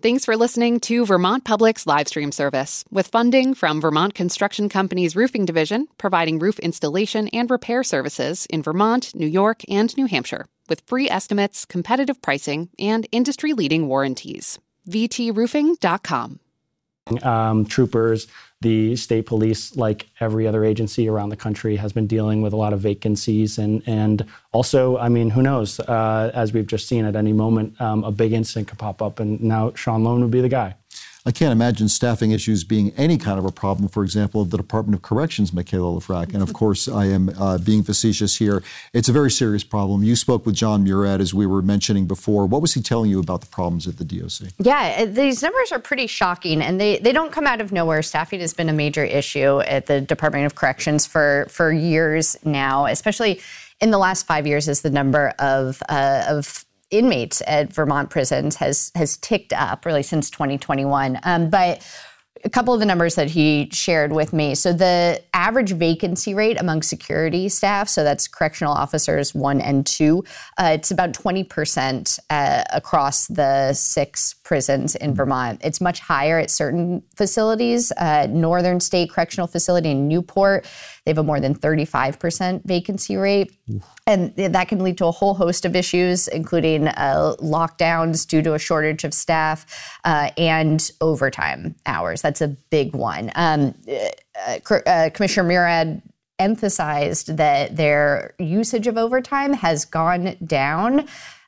Thanks for listening to Vermont Public's live stream service, with funding from Vermont Construction Company's Roofing Division, providing roof installation and repair services in Vermont, New York, and New Hampshire, with free estimates, competitive pricing, and industry-leading warranties. VTRoofing.com. Troopers, the state police, like every other agency around the country, has been dealing with a lot of vacancies. And also, I mean, who knows? As we've just seen, at any moment, a big incident could pop up, and now Sean Loan would be the guy. I can't imagine staffing issues being any kind of a problem, for example, of the Department of Corrections, Michaela Lefrak. And of course, I am being facetious here. It's a very serious problem. You spoke with John Murad, as we were mentioning before. What was he telling you about the problems at the DOC? Yeah, these numbers are pretty shocking, and they don't come out of nowhere. Staffing has been a major issue at the Department of Corrections for years now, especially in the last 5 years, as the number of inmates at Vermont prisons has ticked up really since 2021. But a couple of the numbers that he shared with me. So the average vacancy rate among security staff, so that's correctional officers 1 and 2, it's about 20% across the 6 prisons in Vermont. It's much higher at certain facilities. Northern State Correctional Facility in Newport, they have a more than 35% vacancy rate. And that can lead to a whole host of issues, including lockdowns due to a shortage of staff and overtime hours. That's a big one. Commissioner Murad emphasized that their usage of overtime has gone down.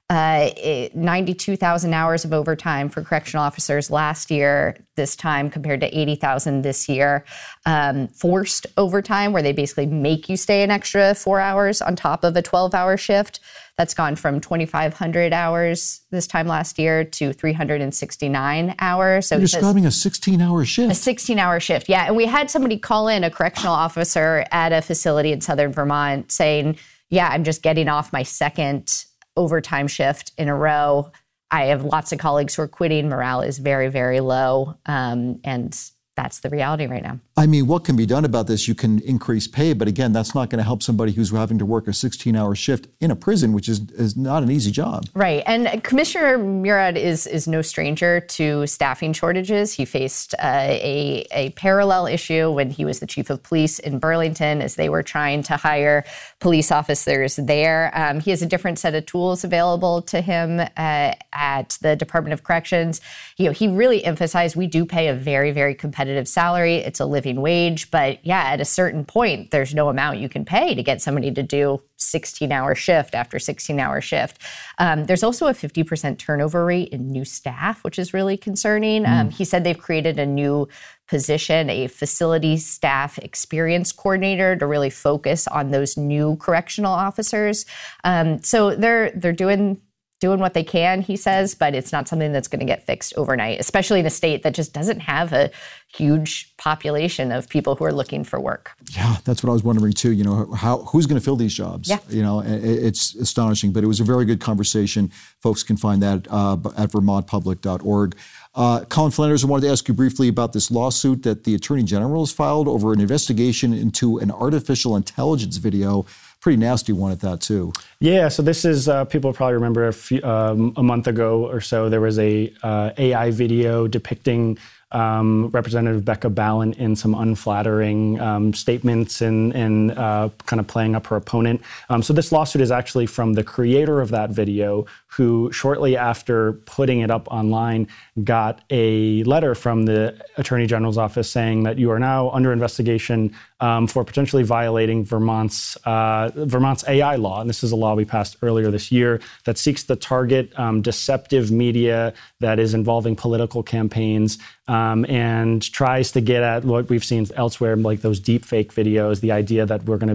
92,000 hours of overtime for correctional officers last year, this time, compared to 80,000 this year. Forced overtime, where they basically make you stay an extra 4 hours on top of a 12-hour shift, that's gone from 2,500 hours this time last year to 369 hours. So you're describing a 16-hour shift. A 16-hour shift, yeah. And we had somebody call in, a correctional officer at a facility in southern Vermont, saying, yeah, I'm just getting off my second overtime shift in a row. I have lots of colleagues who are quitting. Morale is very, very low. And that's the reality right now. I mean, what can be done about this? You can increase pay, but again, that's not going to help somebody who's having to work a 16-hour shift in a prison, which is not an easy job. Right. And Commissioner Murad is no stranger to staffing shortages. He faced a parallel issue when he was the chief of police in Burlington, as they were trying to hire police officers there. He has a different set of tools available to him at the Department of Corrections. You know, he really emphasized we do pay a very, very competitive salary. It's a living wage. But yeah, at a certain point, there's no amount you can pay to get somebody to do 16-hour shift after 16-hour shift. There's also a 50% turnover rate in new staff, which is really concerning. He said they've created a new position, a facility staff experience coordinator, to really focus on those new correctional officers. So they're doing what they can, he says, but it's not something that's going to get fixed overnight, especially in a state that just doesn't have a huge population of people who are looking for work. Yeah, that's what I was wondering too. You know, who's going to fill these jobs? Yeah. You know, it's astonishing, but it was a very good conversation. Folks can find that at vermontpublic.org. Colin Flanders, I wanted to ask you briefly about this lawsuit that the Attorney General has filed over an investigation into an artificial intelligence video. Pretty nasty one at that, too. Yeah, so this is, people probably remember a month ago or so, there was a AI video depicting Representative Becca Balint in some unflattering statements and kind of playing up her opponent. So this lawsuit is actually from the creator of that video, who shortly after putting it up online got a letter from the Attorney General's office saying that you are now under investigation for potentially violating Vermont's AI law. And this is a law we passed earlier this year that seeks to target deceptive media that is involving political campaigns and tries to get at what we've seen elsewhere, like those deep fake videos, the idea that we're going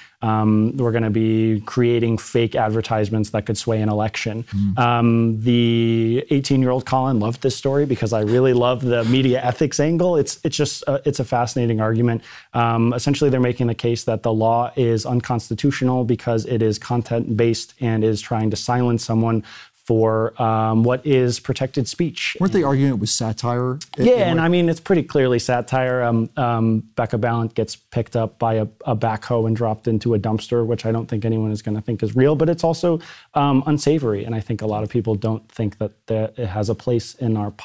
to be creating fake advertisements that could sway an election. The 18-year-old Colin loved this story because I really love the media ethics angle. It's a fascinating argument. Essentially, they're making the case that the law is unconstitutional because it is content-based and is trying to silence someone for what is protected speech. Weren't they arguing it was satire? Yeah, and I mean, it's pretty clearly satire. Becca Balint gets picked up by a backhoe and dropped into a dumpster, which I don't think anyone is going to think is real, but it's also unsavory. And I think a lot of people don't think that it has a place in our